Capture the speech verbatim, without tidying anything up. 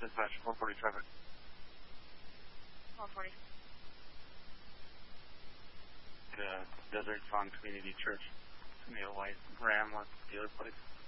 Dispatch, one forty traffic. one forty. The Desert Song Community Church. It's going to be a white Ram with dealer plates.